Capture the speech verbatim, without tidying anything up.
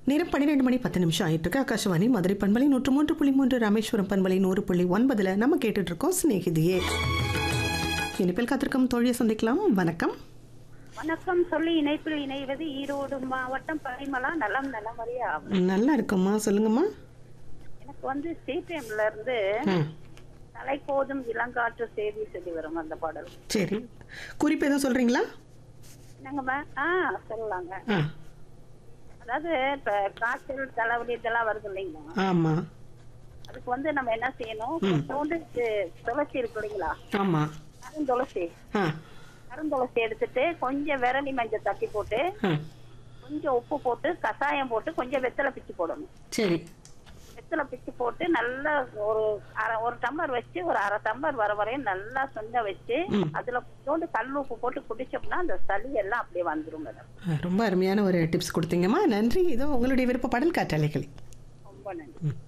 நேரம் பன்னிரெண்டு மணி பத்து நிமிஷம் ஆயிட்டு இருக்கு. ஆகாஷவாணி மதுரை பண்பலை நூற்று மூன்று புள்ளி மூன்று, ராமேஸ்வரம் பண்பலை நூறு புள்ளி ஒன்பதுல நம்ம கேட்டுட்டு இருக்கோம் சிநேகிதியே. இனிப்பில் காத்திருக்கும் தோழியை சந்திக்கலாம். வணக்கம். வணக்கம் சொல்லி இணைப்பில் இணைவது ஈரோடு மாவட்டம் பரிமளா. நலம் நலமறியா? நல்லா இருக்கும்மா, சொல்லுங்கம்மா. எனக்கு வந்து சிபிஎம்ல இருந்து தலை போதும் இளங்காற்று செய்தி சொல்லி வரும் அந்த பாடல். சரி, குறிப்பு எதுவும் சொல்றீங்களா? என்னங்கம்மா? ஆ சொல்லலாங்க. ஆ, அதாவது இப்ப காய்ச்சல் தலைவலி இதெல்லாம் வருது இல்லைங்களா? ஆமா. அதுக்கு வந்து நம்ம என்ன செய்யணும், கொஞ்சோண்டு துளசி இருக்கு இல்லைங்களா? ஆமா. கருந்துளசி ஆ, கருந்துளசி எடுத்துட்டு கொஞ்சம் விரலி மஞ்சள் தட்டி போட்டு ஆ, கொஞ்சம் உப்பு போட்டு கஷாயம் போட்டு கொஞ்சம் வெத்தலை பிச்சு போடணும். சரி. வெத்தலை பிச்சு போட்டு நல்லா ஒரு அரை ஒரு டம்ளர் வச்சு ஒரு அரை டம்ளர் வர வரையும் நல்லா சுண்ட வச்சு அதுல கொஞ்சோண்டு கல் உப்பு போட்டு குடிச்சோம்னா அந்த சளி எல்லாம் அப்படியே வந்துரும் மேடம். ரொம்ப அருமையான ஒரு டிப்ஸ் கொடுத்தீங்கம்மா, நன்றி. இதோ உங்களுடைய விருப்ப பாடல் காற்றாலைகள். ரொம்ப நன்றி.